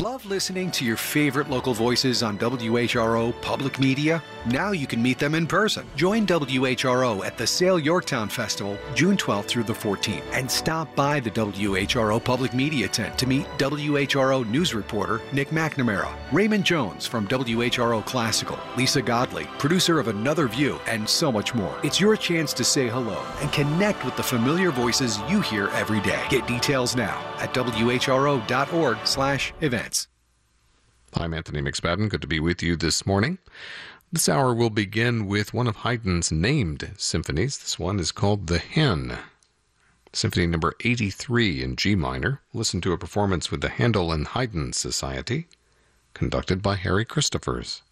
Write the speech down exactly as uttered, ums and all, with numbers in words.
Love listening to your favorite local voices on W H R O Public Media? Now you can meet them in person. Join W H R O at the Sale Yorktown Festival, June twelfth through the fourteenth, and stop by the W H R O Public Media tent to meet W H R O news reporter Nick McNamara, Raymond Jones from W H R O Classical, Lisa Godley, producer of Another View, and so much more. It's your chance to say hello and connect with the familiar voices you hear every day. Get details now at W H R O dot org slash events. I'm Anthony McSpadden. Good to be with you this morning. This hour will begin with one of Haydn's named symphonies. This one is called The Hen, Symphony number eighty-three in G minor. Listen to a performance with the Handel and Haydn Society, conducted by Harry Christophers.